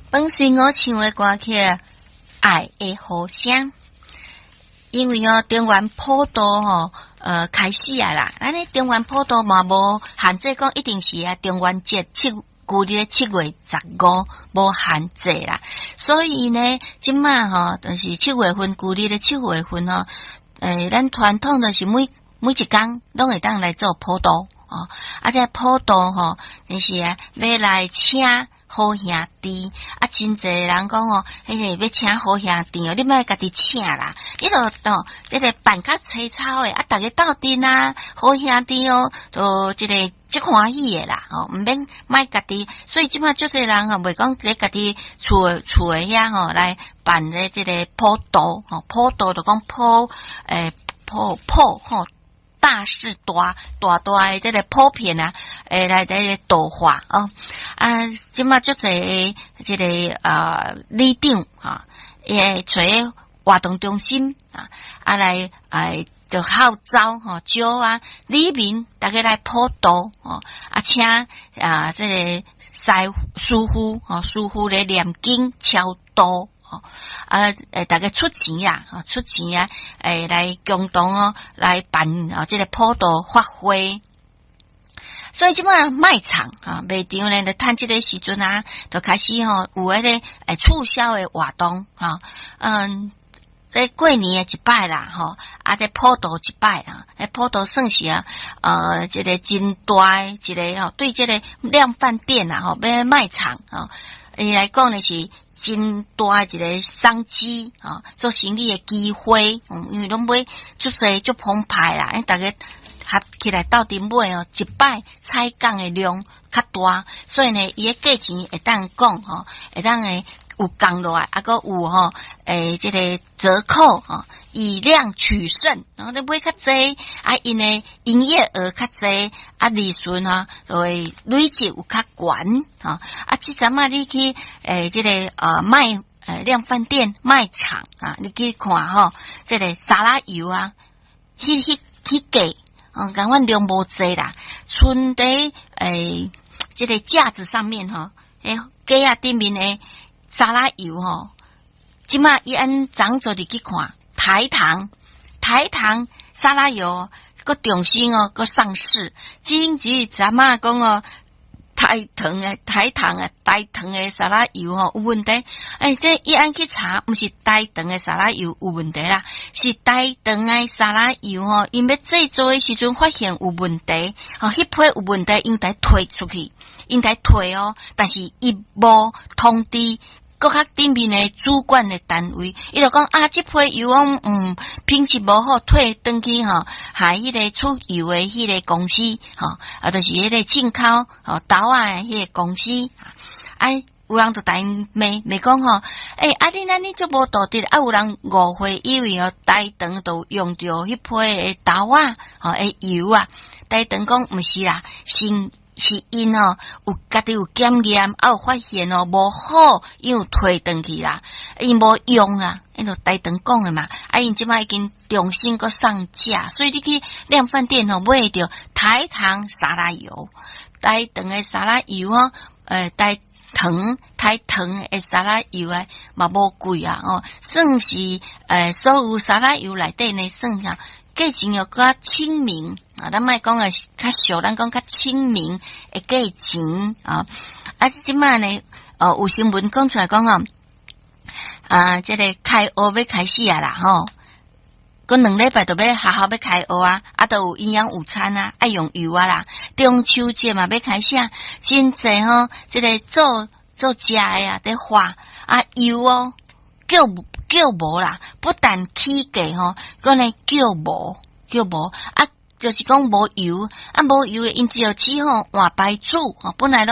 本随我唱的歌曲爱的呼声，因为中原普渡开始啊啦，咱咧中原普渡嘛无限制讲一定是中元节旧历7月15无限制啦，所以呢，即马就是7月份旧历的7月份咱传统就是每一天拢会当来做普渡这普渡就是要来请好兄弟真侪人讲迄个要请好兄弟你莫家己请啦，你著这个办较粗糙的大家斗阵好兄弟就这个即欢喜的啦毋免莫家己，所以即马足侪人袂讲咧家己厝的遐来办咧这个普渡普渡就讲普大事大的这个普遍来度化即马足侪这个里长会找活动中心来就号召招里民大家来普渡请这个师傅来念经超度大家出钱来共同来办这个普渡法会，所以即摆卖场卖场咧就趁这个时阵就开始有迄个促销的活动在过年的一摆啦在普渡一摆在普渡算是这个真大一个对这个量贩店要卖场伊来讲呢是真大一个商机做生意的机会因为拢买足侪足澎湃啦大家合起来斗阵买一摆采购的量较大，所以呢伊的价钱会当讲会当有降落来还有这个折扣以量取胜你买较济因的营业额较济利润就会累积有较悬即阵你去这个卖量贩店卖场你去看这个沙拉油迄价感觉量无济啦，剩在这个架子上面架顶面的沙拉油即马伊涨做你去看台糖沙拉油个重新个上市，今日咱妈讲台糖的沙拉油有问题这伊去查不是台糖的沙拉油有问题啦，是台糖的沙拉油因要制作的时阵发现有问题迄批有问题应该退出去但是伊无通知搁较顶面的主管的单位，伊就讲这批油品质无好，退转去害迄个出油的迄个公司就是迄个进口豆的迄个公司有人就大骂讲你做无道德有人误会以为台糖都用着迄批的豆的油台糖讲毋是啦，是因有家己有检验有发现无好，因有退转去啦，因无用啦，因就台糖讲的嘛因即摆已经重新个上架，所以你去量贩店买着台糖沙拉油，台糖的沙拉油台糖的沙拉油嘛无贵算是所有沙拉油内底呢算下价钱又较亲民咱莫讲较俗，咱讲较亲民的价钱即摆呢有新闻讲出来讲这个开学要开始啦过2礼拜就要学校要开学都有营养午餐爱用油啦，中秋节嘛要开始真济这个做食的在花油叫无啦，不但起价搁呢叫无就是讲无油无油的因只有起换白煮本来